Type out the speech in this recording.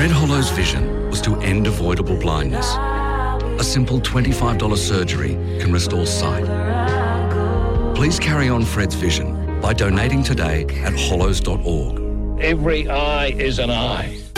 Fred Hollow's vision was to end avoidable blindness. A simple $25 surgery can restore sight. Please carry on Fred's vision by donating today at hollows.org. Every eye is an eye.